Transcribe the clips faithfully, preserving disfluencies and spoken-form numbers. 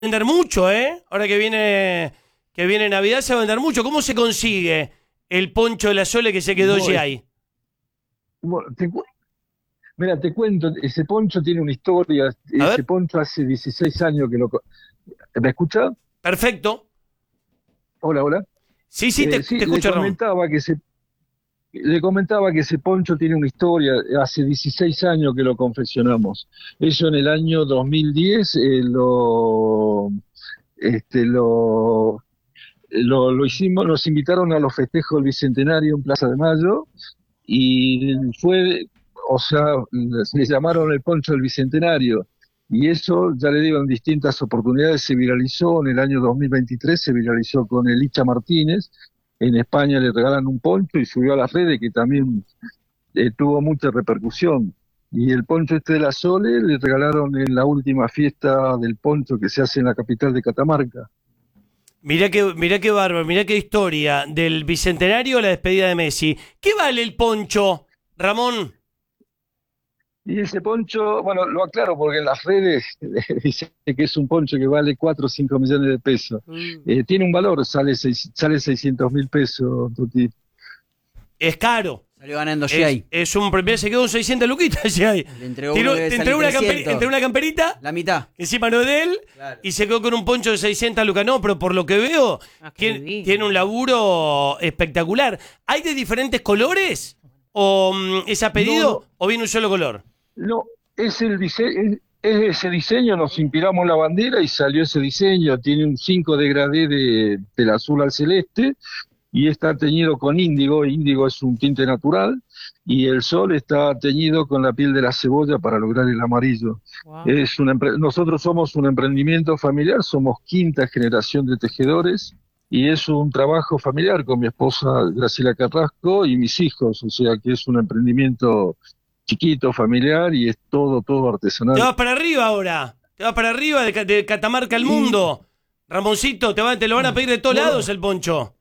vender mucho, ¿eh? Ahora que viene que viene Navidad se va a vender mucho. ¿Cómo se consigue el poncho de la Sole que se quedó Bueno, ya ahí? bueno, te cu- mira, te cuento, ese poncho tiene una historia. A Ese ver, poncho hace dieciséis años que lo... co- ¿Me escucha? perfecto. Hola, hola. Sí, sí, te, Eh, sí, te le escucho, Ramón. comentaba que ese, le comentaba que ese poncho tiene una historia. Hace dieciséis años que lo confeccionamos. Eso en el año dos mil diez eh, lo, este, lo, lo, lo hicimos, nos invitaron a los festejos del Bicentenario en Plaza de Mayo y fue, o sea, le llamaron el poncho del Bicentenario. Y eso, ya le digo, en distintas oportunidades se viralizó. En el año dos mil veintitrés se viralizó con Elicha Martínez. En España le regalan un poncho y subió a las redes, que también eh, tuvo mucha repercusión. Y el poncho este de la Sole le regalaron en la última fiesta del poncho que se hace en la capital de Catamarca. Mirá qué, mirá qué bárbaro, mirá qué historia del Bicentenario a la despedida de Messi. ¿Qué vale el poncho, Ramón? Y ese poncho, bueno, lo aclaro porque en las redes dice que es un poncho que vale cuatro o cinco millones de pesos. Mm. Eh, tiene un valor, sale, seis, sale seiscientos mil pesos, Tuti. Es caro. Salió ganando Es, Shea. es un premio, se quedó un seiscientos luquitas Shea. Le entregó Tiró- uno que Te debe entregó una, salir camperi- trescientos. entregó una camperita, La mitad. que encima no es de él, Claro. y se quedó con un poncho de seiscientos lucas. No, pero por lo que veo, Ah, qué tiene, divino. tiene un laburo espectacular. ¿Hay de diferentes colores? ¿O mm, es a pedido? No, ¿O viene un solo color? no, es el diseño, es, es ese diseño, nos inspiramos en la bandera y salió ese diseño. Tiene un cinco degradé de, del azul al celeste y está teñido con índigo. Índigo es un tinte natural y el sol está teñido con la piel de la cebolla para lograr el amarillo. Wow. Es una empre- nosotros somos un emprendimiento familiar, somos quinta generación de tejedores y es un trabajo familiar con mi esposa Graciela Carrasco y mis hijos, o sea que es un emprendimiento chiquito, familiar y es todo, todo Te artesanal. vas para arriba ahora. Te vas para arriba de, Ca- de Catamarca al Y mundo. Ramoncito, te, va- te lo van a pedir de todos bueno, lados el poncho.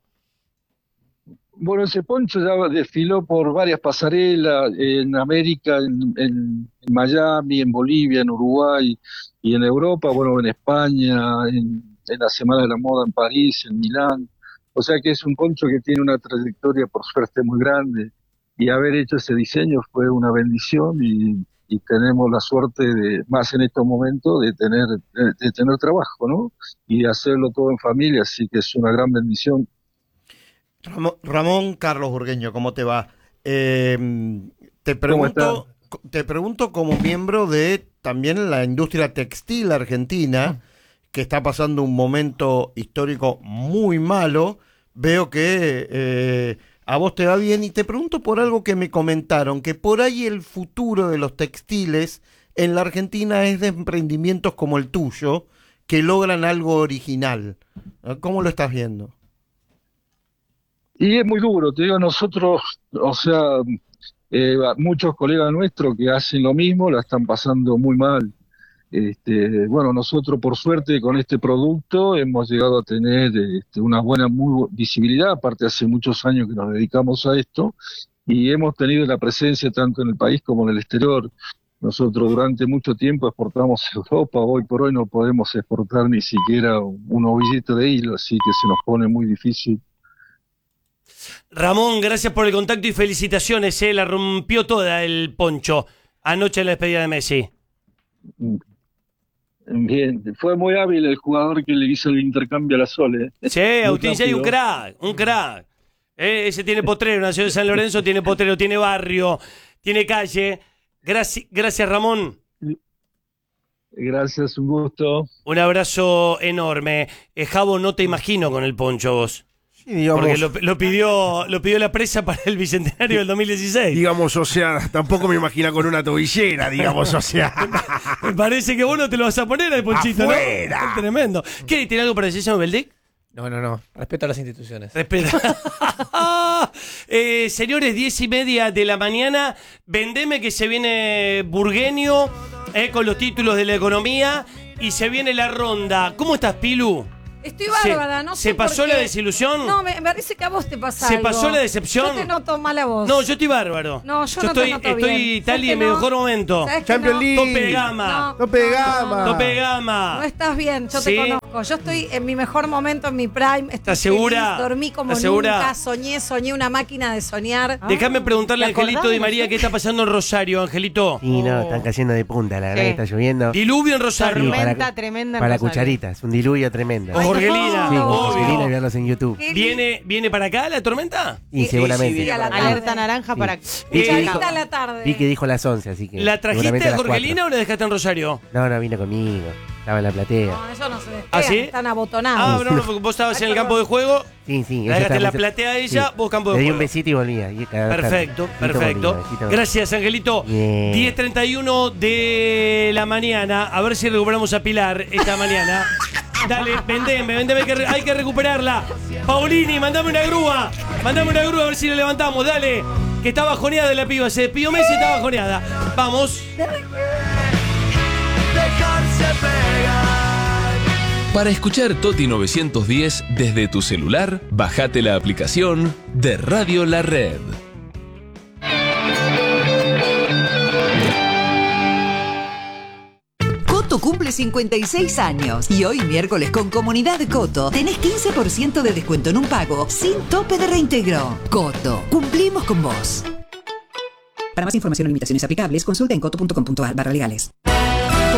bueno, ese poncho ya desfiló por varias pasarelas en América, en, en- en Miami, en Bolivia, en Uruguay y en Europa, bueno, en España, en, en la Semana de la Moda en París, en Milán. O sea que es un poncho que tiene una trayectoria, por suerte, muy grande. Y haber hecho ese diseño fue una bendición y, y tenemos la suerte de, más en estos momentos, de tener, de, de tener trabajo, ¿no? Y hacerlo todo en familia, así que es una gran bendición. Ramón, Ramón Carlos Burgueño, ¿cómo te va? Eh, te ¿Cómo está? pregunto, te pregunto como miembro de también la industria textil argentina, que está pasando un momento histórico muy malo. Veo que eh, a vos te va bien y te pregunto por algo que me comentaron, que por ahí el futuro de los textiles en la Argentina es de emprendimientos como el tuyo, que logran algo original. ¿Cómo lo estás viendo? Y es muy duro, te digo, nosotros, o sea, eh, muchos colegas nuestros que hacen lo mismo la están pasando muy mal. Este, bueno, nosotros por suerte con este producto hemos llegado a tener este, una buena muy bu- visibilidad, aparte hace muchos años que nos dedicamos a esto y hemos tenido la presencia tanto en el país como en el exterior. Nosotros durante mucho tiempo exportamos a Europa, hoy por hoy no podemos exportar ni siquiera un un ovillito de hilo, así que se nos pone muy difícil. Ramón, gracias por el contacto y felicitaciones. Eh, la rompió toda el poncho anoche en la despedida de Messi. Bien, fue muy hábil el jugador que le hizo el intercambio a la Sole, ¿eh? Sí, Muy Agustín Shea, un rápido. crack, un crack. Eh, ese tiene potrero, nació de San Lorenzo, tiene potrero, tiene barrio, tiene calle. Graci- gracias, Ramón. Gracias, un gusto. Un abrazo enorme. Eh, Javo, no te imagino con el poncho vos. Sí, digamos, Porque lo, lo pidió lo pidió la presa para el Bicentenario del dos mil dieciséis. digamos, o sea, tampoco me imagino con una tobillera, digamos, o sea. Me parece que vos no te lo vas a poner al ponchito, ¡Afuera! ¿no? Es tremendo. ¿Qué? ¿Tiene algo para decir, señor Beldic? No, no, no. Respeto a las instituciones. Respeta. eh, señores, diez y media de la mañana. Vendeme que se viene Burgueño eh, con los títulos de la economía y se viene la ronda. ¿Cómo estás, Pilu? Estoy bárbara, se, no sé ¿Se pasó por qué. la desilusión? No, me, me parece que a vos te pasa ¿Se algo. pasó la decepción? Yo te noto mal a vos. No, yo estoy bárbaro. No, yo no te estoy, noto estoy bien. Tali ¿Sabes en que mi no? mejor momento. ¿Sabes que Champions no? League. Tope de gama. No, Tope de no, gama. no, no. Tope de gama. No estás bien, yo ¿Sí? te conozco. Yo estoy en mi mejor momento, en mi prime. Estoy ¿Estás segura? feliz, dormí como ¿Estás segura? nunca, soñé, soñé una máquina de soñar. Déjame preguntarle a ¿Te acordás Angelito de Di María nosotros? qué está pasando en Rosario, Angelito. Sí, no, están cayendo de punta, la verdad Sí. que está lloviendo. Diluvio en Rosario. Sí, para- Tormenta tremenda en Para Rosario. cucharitas, un diluvio tremendo. Con Jorgelina, Sí, con obvio. Jorgelina y verlos en YouTube. Qué ¿Viene, ¿Viene para acá la tormenta? Y seguramente. sí, a la tarde. Alerta naranja para... Vi que, Cucharita dijo, a la tarde. vi que dijo a las once, así que. ¿La trajiste seguramente a las Jorgelina cuatro. o la dejaste en Rosario? No, no, vino conmigo. Estaba en la platea. No, eso no se despega, ¿Ah, sí? están abotonados. Ah, no, no, porque vos estabas en el campo de juego. Sí, sí. La ella dejaste estaba en la muy- platea a ella, Sí. vos campo de Le di un juego. besito y volvía. Y cada- Perfecto, besito perfecto. conmigo, besito. Gracias, Angelito. Bien. diez treinta y uno de la mañana. A ver si recuperamos a Pilar esta mañana. Dale, vendeme, vendeme, que re- hay que recuperarla. Paulini, mandame una grúa. Mandame una grúa a ver si la levantamos. Dale, que está bajoneada la piba. Se despidió Messi y está bajoneada. Vamos. Para escuchar Toti novecientos diez desde tu celular, bajate la aplicación de Radio La Red. Coto cumple cincuenta y seis años y hoy miércoles con Comunidad Coto tenés quince por ciento de descuento en un pago sin tope de reintegro. Coto, cumplimos con vos. Para más información o limitaciones aplicables, consulta en coto punto com punto a r barra legales.